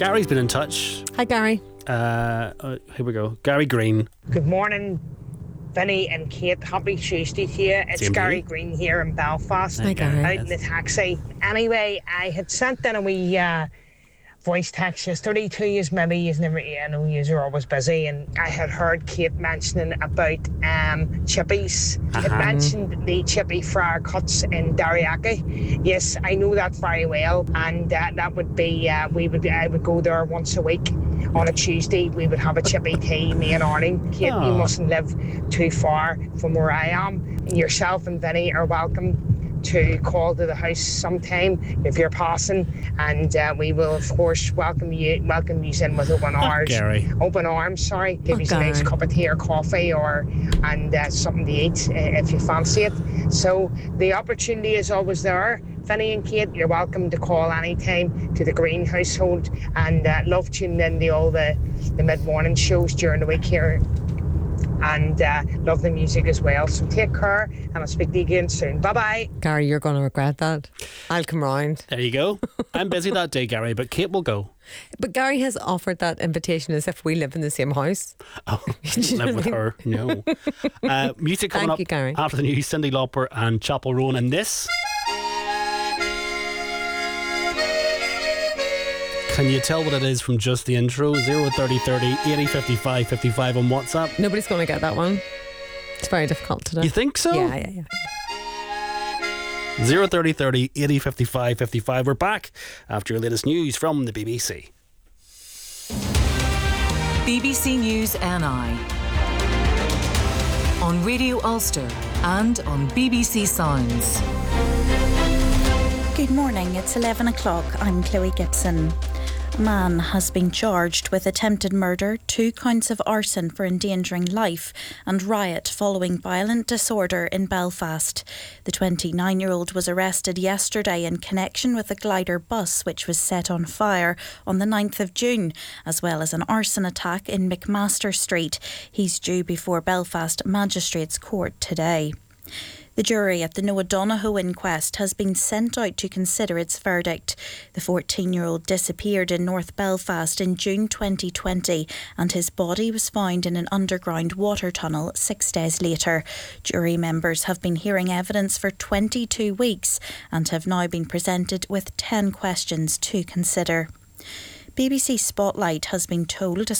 Gary's been in touch. Hi, Gary. Here we go. Gary Green. Good morning, Vinny and Kate. Happy Tuesday to you. It's Same to Gary you. Green here in Belfast. Hi, Gary. Out in the taxi. Anyway, I had sent in a wee voice text yesterday to you. Maybe you never, I know you are always busy, and I had heard Kate mentioning about chippies. She had mentioned the chippy fryer cuts in Dariaki. Yes, I know that very well, and that would be I would go there once a week. On a Tuesday, we would have a chippy tea, me and Arnie. Kate, you mustn't live too far from where I am. Yourself and Vinny are welcome to call to the house sometime if you're passing, and we will of course welcome you in with open arms. Give you a nice cup of tea or coffee and something to eat if you fancy it. So the opportunity is always there. Vinny and Kate, you're welcome to call anytime to the Green household, and love tuning in to all the mid-morning shows during the week here, and love the music as well. So take care, and I'll speak to you again soon. Bye-bye. Gary, you're going to regret that. I'll come round. There you go. I'm busy that day, Gary, but Kate will go. But Gary has offered that invitation as if we live in the same house. Oh, live with her. No. Music coming Thank you, up Gary. after the news. Cyndi Lauper and Chapel Roan, and this. Can you tell what it is from just the intro? 03030 80 55 55 on WhatsApp. Nobody's going to get that one. It's very difficult today. You think so? Yeah. 03030 80 55 55. We're back after your latest news from the BBC. BBC News NI on Radio Ulster and on BBC Sounds. Good morning, it's 11 o'clock. I'm Chloe Gibson. A man has been charged with attempted murder, 2 counts of arson for endangering life, and riot following violent disorder in Belfast. The 29-year-old was arrested yesterday in connection with a glider bus which was set on fire on the 9th of June, as well as an arson attack in McMaster Street. He's due before Belfast Magistrates Court today. The jury at the Noah Donohoe inquest has been sent out to consider its verdict. The 14-year-old disappeared in North Belfast in June 2020 and his body was found in an underground water tunnel 6 days later. Jury members have been hearing evidence for 22 weeks and have now been presented with 10 questions to consider. BBC Spotlight has been told a